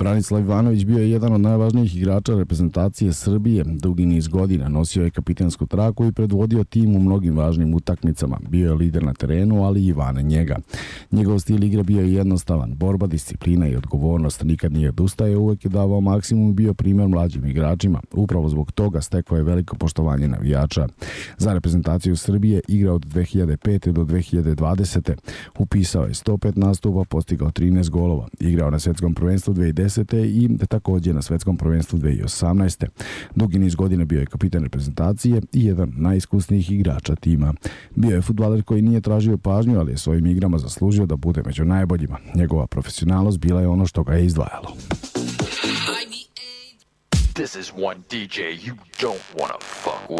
Branislav Ivanović bio je jedan od najvažnijih igrača reprezentacije Srbije. Dugi niz godina nosio je kapitensku traku i predvodio tim u mnogim važnim utakmicama. Bio je lider na terenu, ali i van njega. Njegov stil igre bio je jednostavan. Borba, disciplina i odgovornost. Nikad nije odustajao, uvek je davao maksimum i bio primjer mlađim igračima. Upravo zbog toga stekao je veliko poštovanje navijača. Za reprezentaciju Srbije igrao od 2005. do 2020. Upisao je 105 nastupa, postigao 13 golova. Igrao na svetskom prvenstvu 2010. i također na svetskom prvenstvu 2018. Dugi niz godina bio je kapitan reprezentacije i jedan od najiskusnijih igrača tima. Bio je fudbaler koji nije tražio pažnju, ali je svojim igrama zaslužio da bude među najboljima. Njegova profesionalnost bila je ono što ga je izdvajalo. This is one DJ you don't wanna fuck with.